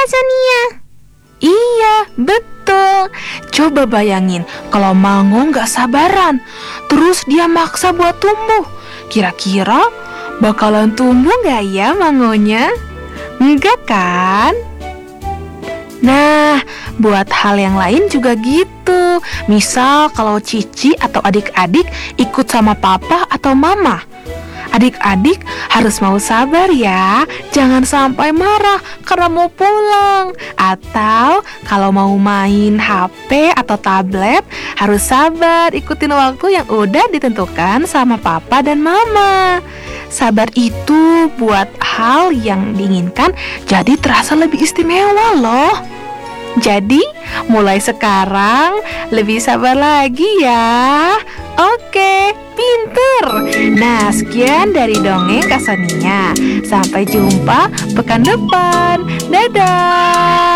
Kak Sonia? Iya, betul. Coba bayangin kalau Mango nggak sabaran, terus dia maksa buat tumbuh. Kira-kira bakalan tumbuh nggak ya Mangonya? Enggak kan? Nah, buat hal yang lain juga gitu. Misal kalau Cici atau adik-adik ikut sama papa atau mama, adik-adik harus mau sabar ya. Jangan sampai marah karena mau pulang. Atau kalau mau main HP atau tablet, harus sabar ikutin waktu yang udah ditentukan sama papa dan mama. Sabar itu buat hal yang diinginkan jadi terasa lebih istimewa loh. Jadi, mulai sekarang lebih sabar lagi ya. Oke, pinter. Nah, sekian dari dongeng Kak Sonia. Sampai jumpa pekan depan. Dadah.